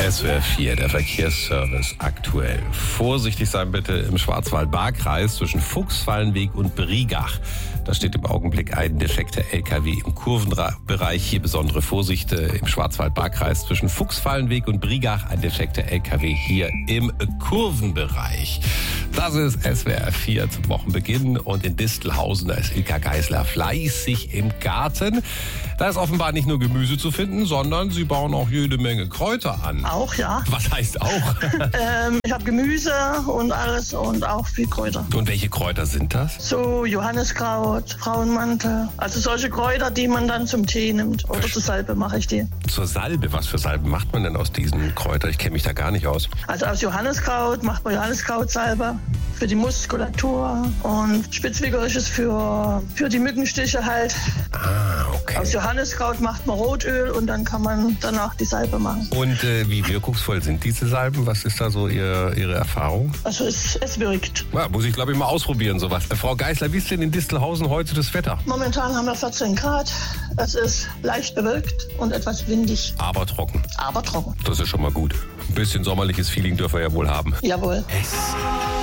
SWR 4, der Verkehrsservice aktuell. Vorsichtig sein bitte im Schwarzwald-Baar-Kreis zwischen Fuchsfallenweg und Briegach. Da steht im Augenblick ein defekter LKW im Kurvenbereich. Hier besondere Vorsicht im Schwarzwald-Baar-Kreis zwischen Fuchsfallenweg und Briegach. Ein defekter LKW hier im Kurvenbereich. Das ist SWR 4 zum Wochenbeginn. Und in Distelhausen, da ist Ilka Geisler fleißig im Garten. Da ist offenbar nicht nur Gemüse zu finden, sondern sie bauen auch jede Menge Kräuter an. Auch, ja. Was heißt auch? Ich habe Gemüse und alles und auch viel Kräuter. Und welche Kräuter sind das? So Johanniskraut, Frauenmantel. Also solche Kräuter, die man dann zum Tee nimmt. Oder zur Salbe mache ich die. Zur Salbe? Was für Salben macht man denn aus diesen Kräutern? Ich kenne mich da gar nicht aus. Also aus Johanniskraut macht man Johanniskrautsalbe für die Muskulatur. Und Spitzwegerich ist für die Mückenstiche halt. Ah, okay. Aus Johanniskraut macht man Rotöl und dann kann man danach die Salbe machen. Und wie wirkungsvoll sind diese Salben? Was ist da so Ihre Erfahrung? Also es wirkt. Ja, muss ich, glaube ich, mal ausprobieren, sowas. Frau Geisler, wie ist denn in Distelhausen heute das Wetter? Momentan haben wir 14 Grad. Es ist leicht bewölkt und etwas windig. Aber trocken. Aber trocken. Das ist schon mal gut. Ein bisschen sommerliches Feeling dürfen wir ja wohl haben. Jawohl. SWR